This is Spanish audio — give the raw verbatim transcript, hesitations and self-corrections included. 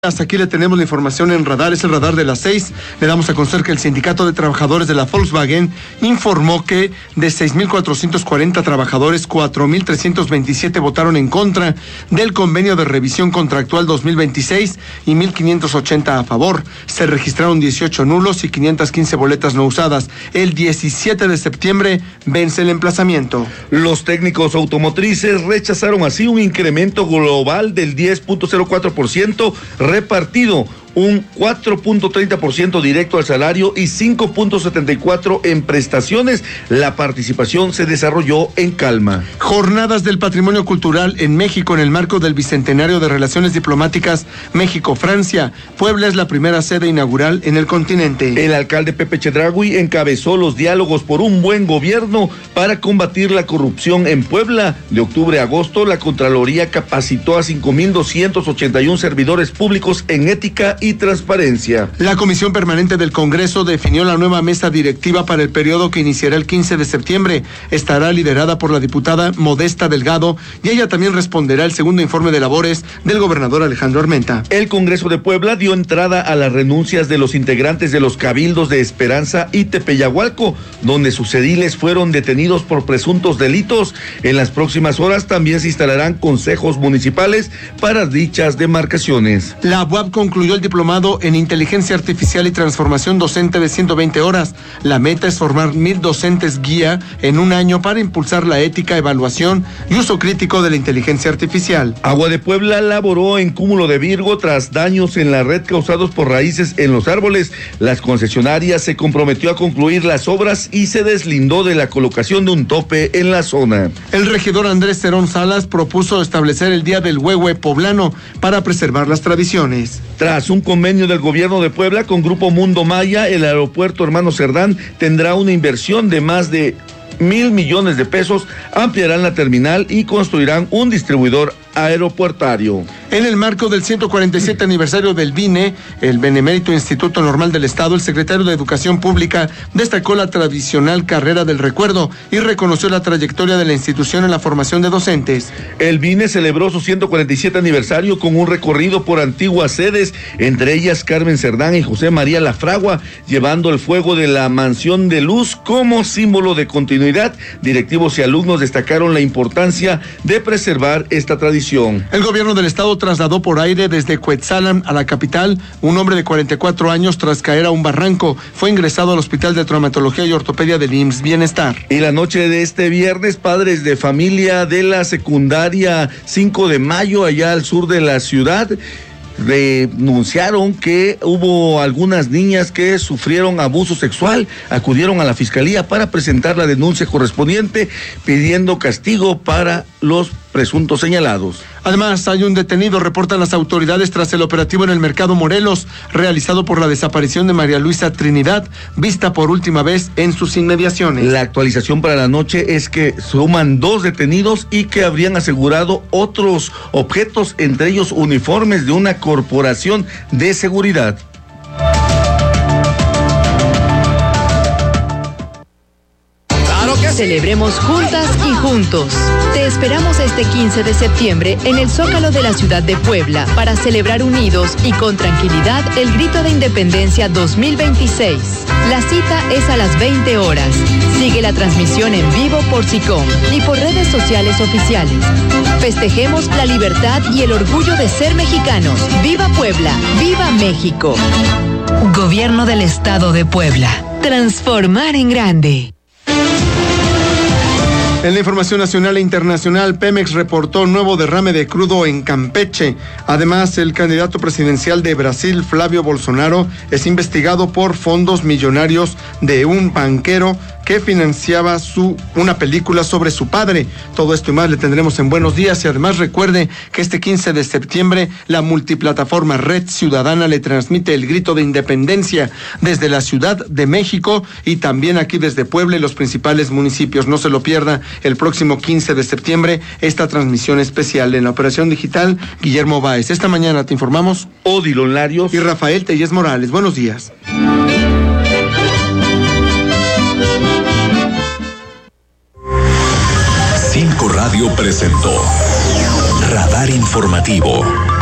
Hasta aquí le tenemos la información en Radar, es el Radar de las seis. Le damos a conocer que el Sindicato de Trabajadores de la Volkswagen informó que de seis mil cuatrocientos cuarenta trabajadores, cuatro mil trescientos veintisiete votaron en contra del convenio de revisión contractual dos mil veintiséis y mil quinientos ochenta a favor. Se registraron dieciocho nulos y quinientas quince boletas no usadas. El diecisiete de septiembre vence el emplazamiento. Los técnicos automotrices rechazaron así un incremento global del diez punto cero cuatro por ciento repartido, un cuatro punto treinta por ciento directo al salario y cinco punto setenta y cuatro por ciento en prestaciones. La participación se desarrolló en calma. Jornadas del Patrimonio Cultural en México en el marco del Bicentenario de Relaciones Diplomáticas México-Francia. Puebla es la primera sede inaugural en el continente. El alcalde Pepe Chedraui encabezó los diálogos por un buen gobierno para combatir la corrupción en Puebla. De octubre a agosto, la Contraloría capacitó a cinco mil doscientos ochenta y uno servidores públicos en ética y transparencia. La Comisión Permanente del Congreso definió la nueva mesa directiva para el periodo que iniciará el quince de septiembre. Estará liderada por la diputada Modesta Delgado y ella también responderá el segundo informe de labores del gobernador Alejandro Armenta. El Congreso de Puebla dio entrada a las renuncias de los integrantes de los cabildos de Esperanza y Tepeyahualco, donde sus ediles fueron detenidos por presuntos delitos. En las próximas horas también se instalarán consejos municipales para dichas demarcaciones. La U A P concluyó el diplomado en Inteligencia Artificial y Transformación Docente de ciento veinte horas. La meta es formar mil docentes guía en un año para impulsar la ética, evaluación y uso crítico de la inteligencia artificial. Agua de Puebla laboró en Cúmulo de Virgo tras daños en la red causados por raíces en los árboles. Las concesionarias se comprometió a concluir las obras y se deslindó de la colocación de un tope en la zona. El regidor Andrés Cerón Salas propuso establecer el Día del Huehue Poblano para preservar las tradiciones. Tras un convenio del gobierno de Puebla con Grupo Mundo Maya, el aeropuerto Hermano Cerdán tendrá una inversión de más de mil millones de pesos, ampliarán la terminal y construirán un distribuidor aeropuertario. En el marco del ciento cuarenta y siete aniversario del B I N E, el Benemérito Instituto Normal del Estado, el secretario de Educación Pública destacó la tradicional carrera del recuerdo y reconoció la trayectoria de la institución en la formación de docentes. El B I N E celebró su ciento cuarenta y siete aniversario con un recorrido por antiguas sedes, entre ellas Carmen Cerdán y José María Lafragua, llevando el fuego de la Mansión de Luz como símbolo de continuidad. Directivos y alumnos destacaron la importancia de preservar esta tradición. El gobierno del estado trasladó por aire desde Cuetzalan a la capital un hombre de cuarenta y cuatro años tras caer a un barranco. Fue ingresado al Hospital de Traumatología y Ortopedia del I M S S Bienestar. Y la noche de este viernes, padres de familia de la secundaria cinco de mayo allá al sur de la ciudad denunciaron que hubo algunas niñas que sufrieron abuso sexual. Acudieron a la fiscalía para presentar la denuncia correspondiente, pidiendo castigo para los presuntos señalados. Además, hay un detenido, reportan las autoridades tras el operativo en el Mercado Morelos, realizado por la desaparición de María Luisa Trinidad, vista por última vez en sus inmediaciones. La actualización para la noche es que suman dos detenidos y que habrían asegurado otros objetos, entre ellos uniformes de una corporación de seguridad. Celebremos juntas y juntos. Te esperamos este quince de septiembre en el Zócalo de la ciudad de Puebla para celebrar unidos y con tranquilidad el Grito de Independencia dos mil veintiséis. La cita es a las veinte horas. Sigue la transmisión en vivo por SICOM y por redes sociales oficiales. Festejemos la libertad y el orgullo de ser mexicanos. ¡Viva Puebla! ¡Viva México! Gobierno del Estado de Puebla. Transformar en grande. En la información nacional e internacional, Pemex reportó nuevo derrame de crudo en Campeche. Además, el candidato presidencial de Brasil, Flavio Bolsonaro, es investigado por fondos millonarios de un banquero que financiaba su, una película sobre su padre. Todo esto y más le tendremos en Buenos Días. Y además recuerde que este quince de septiembre la multiplataforma Red Ciudadana le transmite el grito de independencia desde la Ciudad de México y también aquí desde Puebla y los principales municipios. No se lo pierda el próximo quince de septiembre esta transmisión especial. En la operación digital, Guillermo Báez. Esta mañana te informamos Odilon Larios y Rafael Tellez Morales. Buenos días. Cinco Radio presentó Radar Informativo.